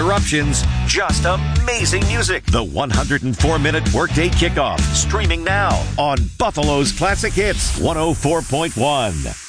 interruptions, just amazing music. The 104-minute Workday Kickoff, streaming now on Buffalo's Classic Hits 104.1.